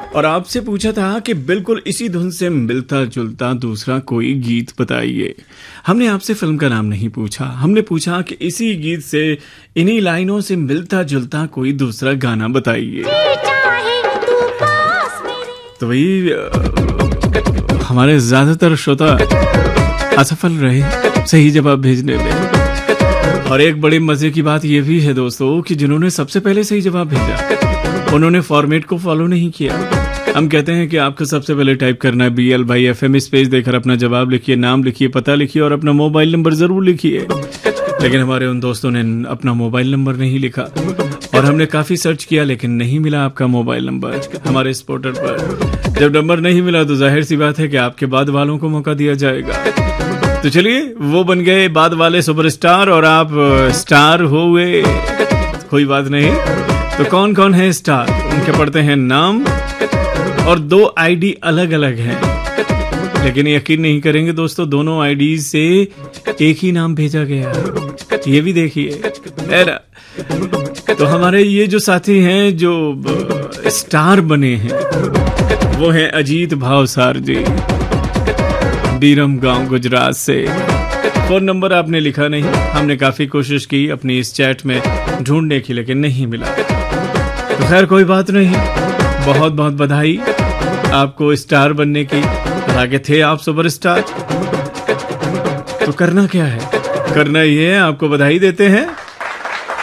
और आपसे पूछा था कि बिल्कुल इसी धुन से मिलता जुलता दूसरा कोई गीत बताइए। हमने आपसे फिल्म का नाम नहीं पूछा, हमने पूछा कि इसी गीत से, इन्हीं लाइनों से मिलता जुलता कोई दूसरा गाना बताइए। तो वही हमारे ज्यादातर श्रोता असफल रहे सही जवाब भेजने में। और एक बड़ी मजे की बात यह भी है दोस्तों कि जिन्होंने सबसे पहले सही जवाब भेजा उन्होंने फॉर्मेट को फॉलो नहीं किया। हम कहते हैं कि आपको सबसे पहले टाइप करना है BL/FM स्पेस देकर अपना जवाब लिखिए, नाम लिखिए, पता लिखिए और अपना मोबाइल नंबर जरूर लिखिए। लेकिन हमारे उन दोस्तों ने अपना मोबाइल नंबर नहीं लिखा और हमने काफी सर्च किया लेकिन नहीं मिला आपका मोबाइल नंबर हमारे इस पोर्टल पर। जब नंबर नहीं मिला तो जाहिर सी बात है कि आपके बाद वालों को मौका दिया जाएगा। तो चलिए, वो बन गए बाद वाले सुपरस्टार और आप स्टार हो गए, कोई बात नहीं। तो कौन कौन है स्टार, उनके पढ़ते हैं नाम और 2 आईडी अलग अलग हैं, लेकिन यकीन नहीं करेंगे दोस्तों दोनों आईडी से एक ही नाम भेजा गया, ये भी देखिए। तो हमारे ये जो साथी हैं जो स्टार बने हैं वो हैं अजीत भावसार जी, बीरम गांव गुजरात से। फोन नंबर आपने लिखा नहीं, हमने काफी कोशिश की अपनी इस चैट में ढूंढने की लेकिन नहीं मिला। तो खैर कोई बात नहीं, बहुत बहुत बधाई आपको स्टार बनने की। आगे थे आप सुपरस्टार। तो करना क्या है, करना ये है आपको बधाई देते हैं